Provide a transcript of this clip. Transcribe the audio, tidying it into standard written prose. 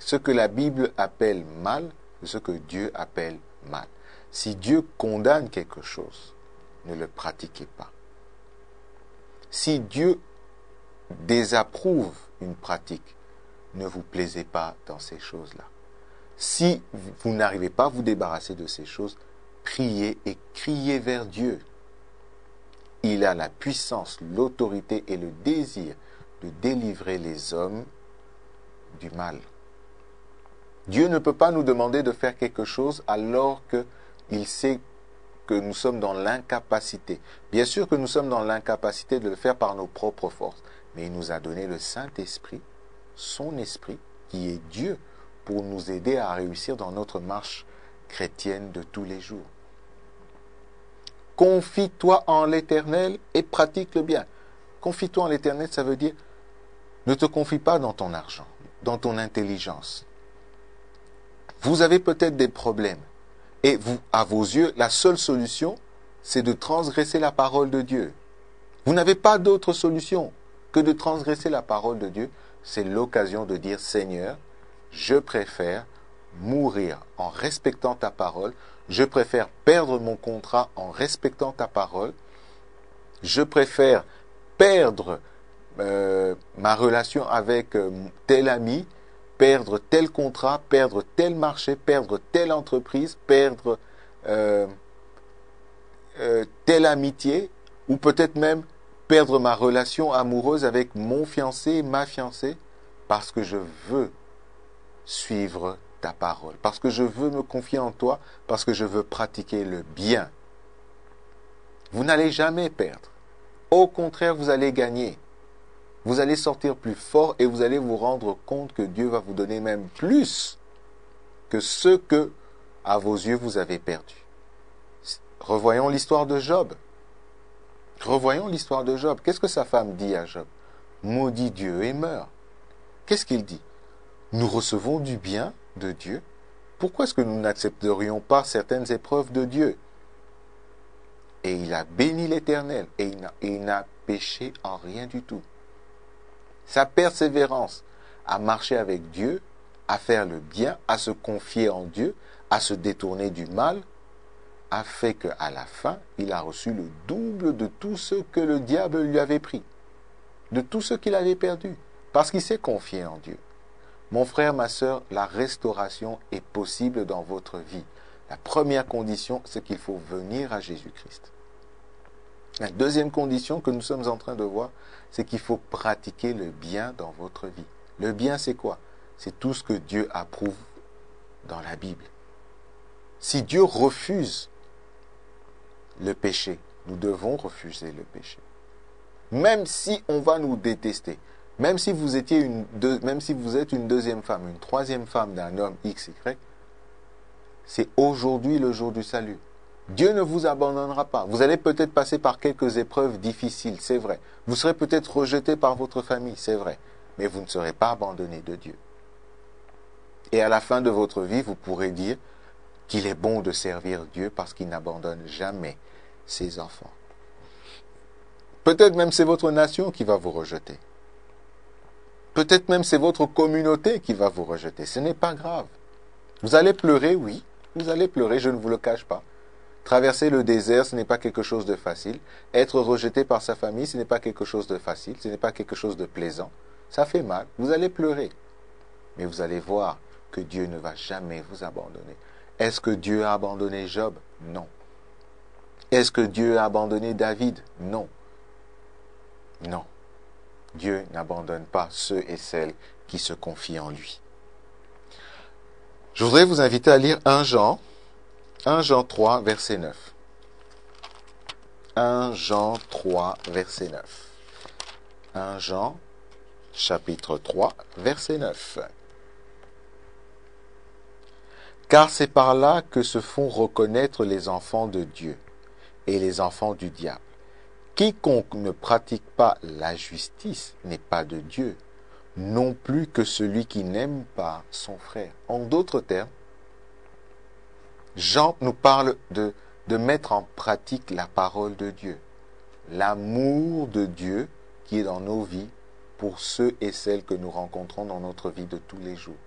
ce que la Bible appelle mal de ce que Dieu appelle mal. Si Dieu condamne quelque chose, ne le pratiquez pas. Si Dieu désapprouve une pratique, ne vous plaisez pas dans ces choses-là. Si vous n'arrivez pas à vous débarrasser de ces choses, priez et criez vers Dieu. Il a la puissance, l'autorité et le désir de délivrer les hommes du mal. Dieu ne peut pas nous demander de faire quelque chose alors qu'il sait que nous sommes dans l'incapacité. Bien sûr que nous sommes dans l'incapacité de le faire par nos propres forces, mais il nous a donné le Saint-Esprit, son Esprit, qui est Dieu, pour nous aider à réussir dans notre marche chrétienne de tous les jours. Confie-toi en l'Éternel et pratique le bien. Confie-toi en l'Éternel, ça veut dire ne te confie pas dans ton argent, dans ton intelligence. Vous avez peut-être des problèmes. Et vous, à vos yeux, la seule solution, c'est de transgresser la parole de Dieu. Vous n'avez pas d'autre solution que de transgresser la parole de Dieu. C'est l'occasion de dire, Seigneur, je préfère mourir en respectant ta parole. Je préfère perdre mon contrat en respectant ta parole. Je préfère perdre ma relation avec tel ami, perdre tel contrat, perdre tel marché, perdre telle entreprise, perdre telle amitié, ou peut-être même perdre ma relation amoureuse avec mon fiancé, ma fiancée, parce que je veux suivre ta parole, parce que je veux me confier en toi, parce que je veux pratiquer le bien. Vous n'allez jamais perdre. Au contraire, vous allez gagner. Vous allez sortir plus fort et vous allez vous rendre compte que Dieu va vous donner même plus que ce que, à vos yeux, vous avez perdu. Revoyons l'histoire de Job. Revoyons l'histoire de Job. Qu'est-ce que sa femme dit à Job? Maudit Dieu et meurt. Qu'est-ce qu'il dit? Nous recevons du bien de Dieu. Pourquoi est-ce que nous n'accepterions pas certaines épreuves de Dieu? Et il a béni l'Éternel et il n'a péché en rien du tout. Sa persévérance à marcher avec Dieu, à faire le bien, à se confier en Dieu, à se détourner du mal, a fait qu'à la fin, il a reçu le double de tout ce que le diable lui avait pris, de tout ce qu'il avait perdu, parce qu'il s'est confié en Dieu. Mon frère, ma sœur, la restauration est possible dans votre vie. La première condition, c'est qu'il faut venir à Jésus-Christ. La deuxième condition que nous sommes en train de voir, c'est qu'il faut pratiquer le bien dans votre vie. Le bien, c'est quoi? C'est tout ce que Dieu approuve dans la Bible. Si Dieu refuse le péché, nous devons refuser le péché. Même si on va nous détester, même si vous êtes une deuxième femme, une troisième femme d'un homme X, Y, c'est aujourd'hui le jour du salut. Dieu ne vous abandonnera pas. Vous allez peut-être passer par quelques épreuves difficiles, c'est vrai. Vous serez peut-être rejeté par votre famille, c'est vrai. Mais vous ne serez pas abandonné de Dieu. Et à la fin de votre vie, vous pourrez dire qu'il est bon de servir Dieu parce qu'il n'abandonne jamais ses enfants. Peut-être même c'est votre nation qui va vous rejeter. Peut-être même c'est votre communauté qui va vous rejeter. Ce n'est pas grave. Vous allez pleurer, oui. Vous allez pleurer, je ne vous le cache pas. Traverser le désert, ce n'est pas quelque chose de facile. Être rejeté par sa famille, ce n'est pas quelque chose de facile. Ce n'est pas quelque chose de plaisant. Ça fait mal. Vous allez pleurer. Mais vous allez voir que Dieu ne va jamais vous abandonner. Est-ce que Dieu a abandonné Job? Non. Est-ce que Dieu a abandonné David? Non. Non. Dieu n'abandonne pas ceux et celles qui se confient en lui. Je voudrais vous inviter à lire 1 Jean 3, verset 9. 1 Jean 3, verset 9. 1 Jean, chapitre 3, verset 9. Car c'est par là que se font reconnaître les enfants de Dieu et les enfants du diable. Quiconque ne pratique pas la justice n'est pas de Dieu, non plus que celui qui n'aime pas son frère. En d'autres termes, Jean nous parle de mettre en pratique la parole de Dieu, l'amour de Dieu qui est dans nos vies pour ceux et celles que nous rencontrons dans notre vie de tous les jours.